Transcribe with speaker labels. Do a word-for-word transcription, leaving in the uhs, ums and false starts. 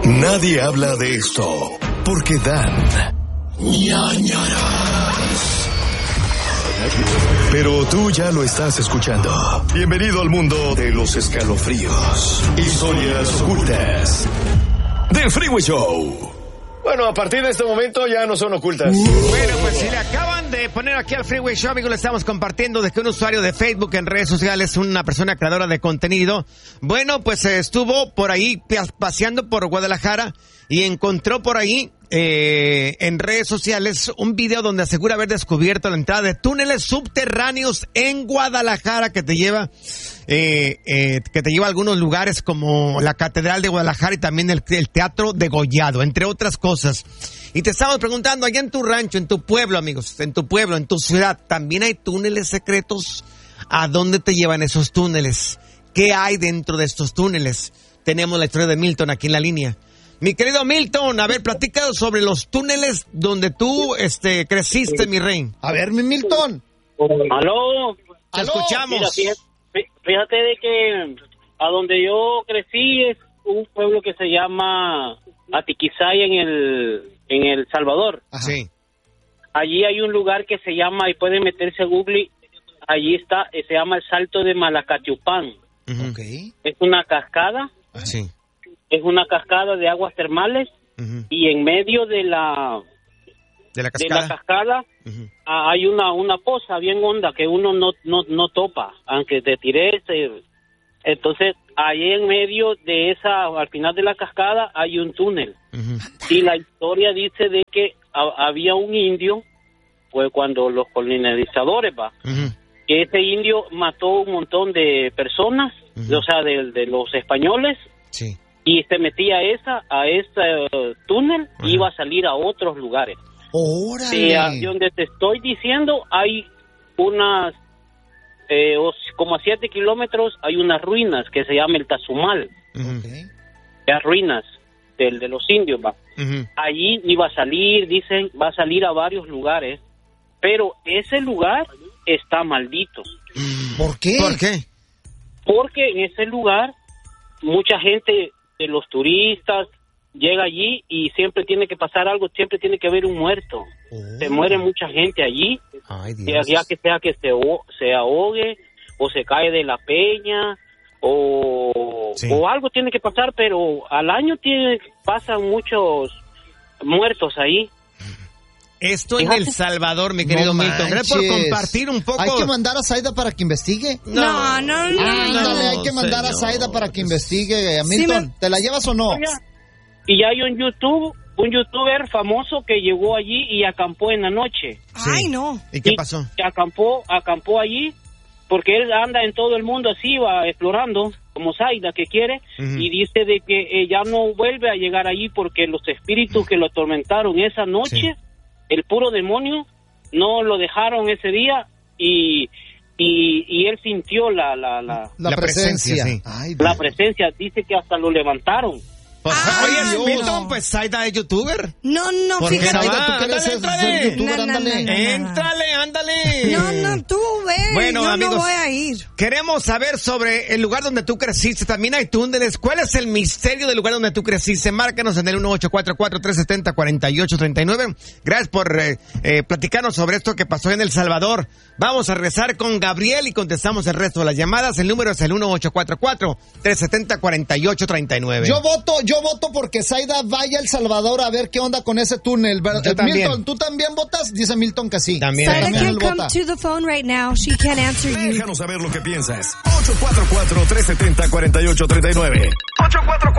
Speaker 1: Nadie habla de esto porque dan ñañaras. Pero tú ya lo estás escuchando. Bienvenido al mundo de los escalofríos, historias ocultas del Freeway Show.
Speaker 2: Bueno, a partir de este momento ya no son ocultas.
Speaker 3: Bueno, pues si le acaban de poner aquí al Freeway Show, amigos, le estamos compartiendo de que un usuario de Facebook en redes sociales, una persona creadora de contenido, bueno, pues estuvo por ahí paseando por Guadalajara y encontró por ahí eh, en redes sociales un video donde asegura haber descubierto la entrada de túneles subterráneos en Guadalajara que te lleva eh, eh, que te lleva a algunos lugares como la Catedral de Guadalajara y también el, el Teatro Degollado, entre otras cosas. Y te estamos preguntando, allá en tu rancho, en tu pueblo, amigos, en tu pueblo, en tu ciudad, ¿también hay túneles secretos? ¿A dónde te llevan esos túneles? ¿Qué hay dentro de estos túneles? Tenemos la historia de Milton aquí en la línea. Mi querido Milton, a ver, platica sobre los túneles donde tú este, creciste, mi rey.
Speaker 4: A ver, mi Milton.
Speaker 5: Aló.
Speaker 3: Te escuchamos.
Speaker 5: Mira, fíjate, fíjate de que a donde yo crecí es un pueblo que se llama Atiquizay en el, en El Salvador.
Speaker 3: Ajá. Sí.
Speaker 5: Allí hay un lugar que se llama, y pueden meterse a Google, allí está, se llama el Salto de Malacatiupán.
Speaker 3: Uh-huh.
Speaker 4: Okay.
Speaker 5: Es una cascada.
Speaker 3: Sí.
Speaker 5: Es una cascada de aguas termales, uh-huh. Y en medio de la
Speaker 3: de la cascada,
Speaker 5: de la cascada uh-huh. hay una una poza bien honda que uno no no no topa, aunque te tires. Eh, entonces, ahí en medio de esa, al final de la cascada, hay un túnel. Uh-huh. Y la historia dice de que a, había un indio, pues cuando los colonizadores, va, uh-huh. que ese indio mató un montón de personas, uh-huh. o sea, de, de los españoles.
Speaker 3: Sí.
Speaker 5: Y se metía a esa a ese uh, túnel, uh-huh. iba a salir a otros lugares.
Speaker 4: ¡Órale!
Speaker 5: Eh, donde te estoy diciendo hay unas, eh, como a siete kilómetros, hay unas ruinas que se llama el Tazumal.
Speaker 3: Uh-huh.
Speaker 5: Las ruinas del, de los indios, va.
Speaker 3: Uh-huh.
Speaker 5: Allí iba a salir, dicen, va a salir a varios lugares, pero ese lugar está maldito.
Speaker 4: ¿Por qué?
Speaker 3: ¿Por qué?
Speaker 5: Porque en ese lugar mucha gente de los turistas llega allí y siempre tiene que pasar algo, siempre tiene que haber un muerto. Oh. Se muere mucha gente allí.
Speaker 3: Ay, Dios.
Speaker 5: Ya que sea que se, se ahogue o se cae de la peña o, sí. o algo tiene que pasar, pero al año tiene, pasan muchos muertos ahí.
Speaker 3: Esto en El Salvador, mi querido no Milton. Gracias por compartir un poco.
Speaker 4: ¿Hay que mandar a Zaida para que investigue?
Speaker 6: No, no, no.
Speaker 4: Ándale, hay que mandar
Speaker 3: señor.
Speaker 4: a Zaida para que investigue. A Milton, sí, ¿te la llevas o no?
Speaker 5: Y hay un YouTube, un youtuber famoso que llegó allí y acampó en la noche.
Speaker 6: Sí. Ay, no.
Speaker 3: ¿Y qué pasó?
Speaker 5: Y acampó, acampó allí porque él anda en todo el mundo así, va explorando, como Zaida que quiere, uh-huh. y dice de que eh, ya no vuelve a llegar allí porque los espíritus uh-huh. que lo atormentaron esa noche... Sí. El puro demonio no lo dejaron ese día y y, y él sintió la la la,
Speaker 4: la, la presencia,
Speaker 3: presencia sí.
Speaker 4: Ay,
Speaker 5: la presencia, dice que hasta lo levantaron.
Speaker 3: Pues,
Speaker 6: Ay,
Speaker 3: oye,
Speaker 6: Dios.
Speaker 3: Milton, pues Zaida es youtuber.
Speaker 6: No, no,
Speaker 3: ¿Por
Speaker 6: fíjate.
Speaker 3: Zaida,
Speaker 4: tú quieres ser, ser youtuber,
Speaker 6: no, no,
Speaker 4: ándale.
Speaker 6: no, no, no.
Speaker 3: Éntrale, ándale.
Speaker 6: No, no, tú ves,
Speaker 3: bueno,
Speaker 6: yo
Speaker 3: amigos,
Speaker 6: no voy a ir.
Speaker 3: Queremos saber sobre el lugar donde tú creciste. También hay túneles. ¿Cuál es el misterio del lugar donde tú creciste? Márcanos en el uno ocho cuatro cuatro, tres siete cero, cuatro ocho tres nueve. Gracias por eh, eh, platicarnos sobre esto que pasó en El Salvador. Vamos a rezar con Gabriel y contestamos el resto de las llamadas. El número es el uno ocho cuatro cuatro, tres siete cero, cuatro ocho tres nueve.
Speaker 4: Yo voto, yo voto porque Zaida vaya a El Salvador a ver qué onda con ese túnel.
Speaker 3: Yo también.
Speaker 4: Milton, ¿tú también votas? Dice Milton que sí.
Speaker 3: También.
Speaker 6: Zaida
Speaker 4: también
Speaker 6: can't come to the phone right now. She can't answer you.
Speaker 1: Déjanos saber lo que piensas. ocho cuatro cuatro, tres siete cero, cuatro ocho tres nueve. ocho cuatro cuatro